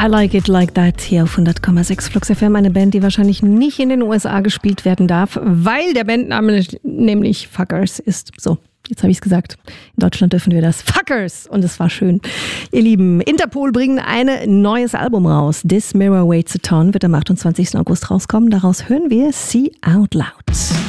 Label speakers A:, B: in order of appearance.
A: I Like It Like That hier auf 100,6 Flux FM. Eine Band, die wahrscheinlich nicht in den USA gespielt werden darf, weil der Bandname nämlich Fuckers ist. So, jetzt habe ich es gesagt. In Deutschland dürfen wir das. Fuckers! Und es war schön. Ihr Lieben, Interpol bringen ein neues Album raus. This Mirror Waits a Ton wird am 28. August rauskommen. Daraus hören wir See Out Loud.